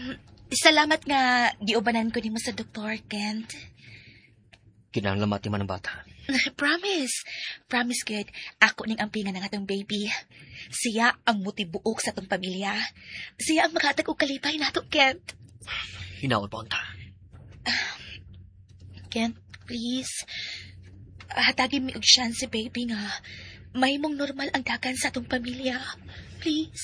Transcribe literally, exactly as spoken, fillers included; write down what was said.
Salamat nga giubanan ko nimo sa doktor, Kent. Kinahanglan matiman ng bata. Promise. Promise, good. Ako ning ampingan ng atong baby. Siya ang mutibuok sa atong pamilya. Siya ang makatag og kalipay nato, Kent. Hinaot pa unta. Kent, please. Hatagin mi og chance, baby, nga may mong normal ang dagan sa atong pamilya. Please.